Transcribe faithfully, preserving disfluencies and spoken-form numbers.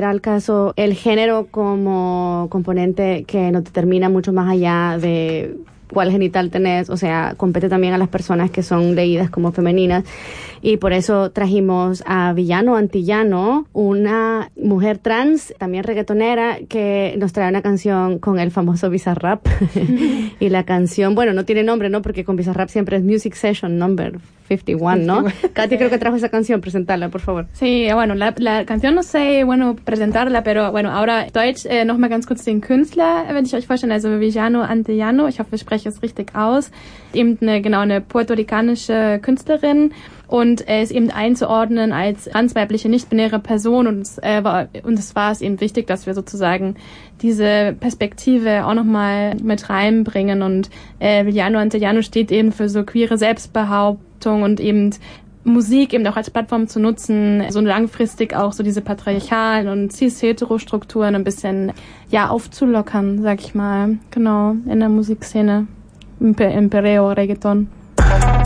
volver al caso, el género como componente que nos determina mucho más allá de cuál genital tenés, o sea, compete también a las personas que son leídas como femeninas, y por eso trajimos a Villano Antillano, una mujer trans, también reggaetonera, que nos trae una canción con el famoso Bizarrap. Y la canción, bueno, no tiene nombre, ¿no? Porque con Bizarrap siempre es Music Session Number cincuenta y uno, ¿no? Katy, creo que trajo esa canción, presentarla, por favor. Sí, bueno, la, la Canción no sé, bueno, presentarla, pero bueno, ahora Deutsch, äh, nochmal ganz kurz den Künstler, wenn ich euch vorstelle, also Villano Antillano, ich hoffe, ich spreche es richtig aus, eben eine, genau, eine puerto-ricanische Künstlerin, und er ist eben einzuordnen als transweibliche, nicht-binäre Person, und es, äh, war, und es war es eben wichtig, dass wir sozusagen diese Perspektive auch nochmal mit reinbringen, und äh, Villano Antillano steht eben für so queere Selbstbehauptung und eben Musik eben auch als Plattform zu nutzen, so langfristig auch so diese patriarchalen und cis-hetero-Strukturen ein bisschen, ja, aufzulockern, sag ich mal, genau, in der Musikszene, im, im Perreo, Reggaeton.